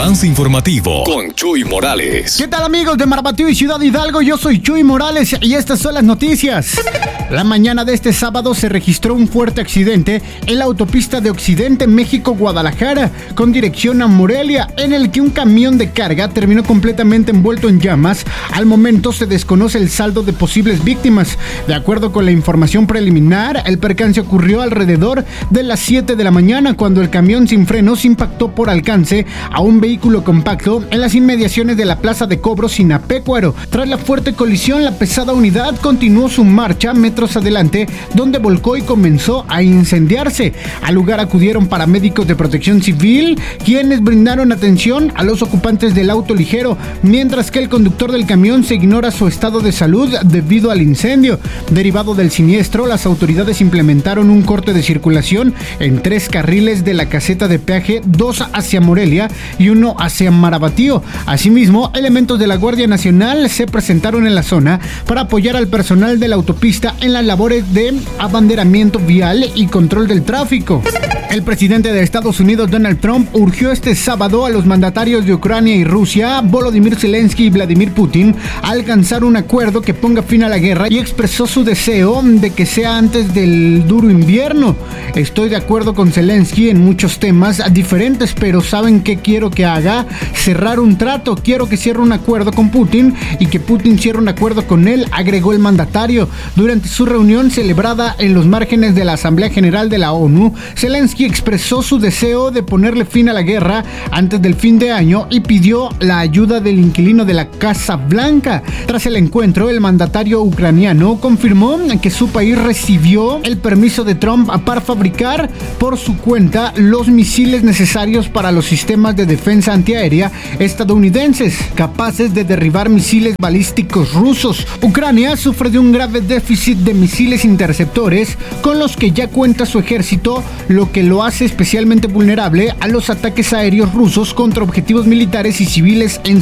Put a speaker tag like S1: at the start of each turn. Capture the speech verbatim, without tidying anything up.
S1: Avance informativo con Chuy Morales.
S2: ¿Qué tal, amigos de Marabatío y Ciudad Hidalgo? Yo soy Chuy Morales y estas son las noticias. La mañana de este sábado se registró un fuerte accidente en la autopista de Occidente México-Guadalajara con dirección a Morelia, en el que un camión de carga terminó completamente envuelto en llamas. Al momento se desconoce el saldo de posibles víctimas. De acuerdo con la información preliminar, el percance ocurrió alrededor de las siete de la mañana cuando el camión sin frenos impactó por alcance a un vehículo compacto en las inmediaciones de la plaza de cobro Sinapecuaro. Tras la fuerte colisión, la pesada unidad continuó su marcha metros adelante, donde volcó y comenzó a incendiarse. Al lugar acudieron paramédicos de Protección Civil, quienes brindaron atención a los ocupantes del auto ligero, mientras que el conductor del camión se ignora su estado de salud debido al incendio. Derivado del siniestro, las autoridades implementaron un corte de circulación en tres carriles de la caseta de peaje, dos hacia Morelia y uno hacia Marabatío. Asimismo, elementos de la Guardia Nacional se presentaron en la zona para apoyar al personal de la autopista en las labores de abanderamiento vial y control del tráfico. El presidente de Estados Unidos, Donald Trump, urgió este sábado a los mandatarios de Ucrania y Rusia, Volodymyr Zelensky y Vladimir Putin, a alcanzar un acuerdo que ponga fin a la guerra y expresó su deseo de que sea antes del duro invierno. Estoy de acuerdo con Zelensky en muchos temas diferentes, pero ¿saben qué quiero que haga? Cerrar un trato. Quiero que cierre un acuerdo con Putin y que Putin cierre un acuerdo con él, agregó el mandatario. Durante su reunión celebrada en los márgenes de la Asamblea General de la ONU, Zelensky expresó su deseo de ponerle fin a la guerra antes del fin de año y pidió la ayuda del inquilino de la Casa Blanca. Tras el encuentro, el mandatario ucraniano confirmó que su país recibió el permiso de Trump para fabricar por su cuenta los misiles necesarios para los sistemas de defensa antiaérea estadounidenses, capaces de derribar misiles balísticos rusos. Ucrania sufre de un grave déficit de misiles interceptores con los que ya cuenta su ejército, lo que lo hace especialmente vulnerable a los ataques aéreos rusos contra objetivos militares y civiles en